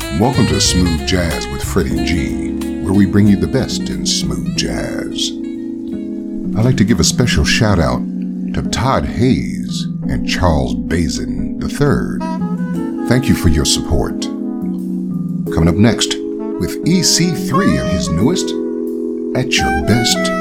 Welcome to Smooth Jazz with Freddie G, where we bring you the best in smooth jazz. I'd like to give a special shout out to Todd Hayes and Charles Bazin III. Thank you for your support. Coming up next with EC3 and his newest, At Your Best